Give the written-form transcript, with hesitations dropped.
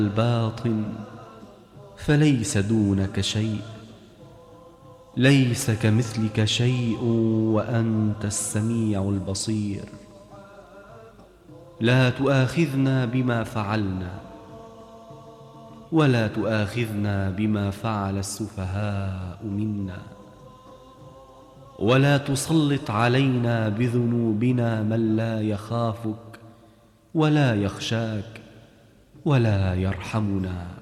الباطن فليس دونك شيء، ليس كمثلك شيء وأنت السميع البصير. لا تؤاخذنا بما فعلنا ولا تؤاخذنا بما فعل السفهاء منا، ولا تسلط علينا بذنوبنا من لا يخافك ولا يخشاك ولا يرحمنا.